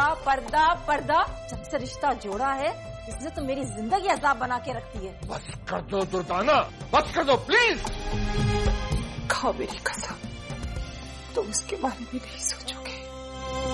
पर्दा पर्दा पर्दा, जब से रिश्ता जोड़ा है इसने तो मेरी जिंदगी अजाब बना के रखती है। बस कर दो दुर्दाना, बस कर दो प्लीज। खाओ मेरी कसम, तुम इसके बारे में नहीं सोचो।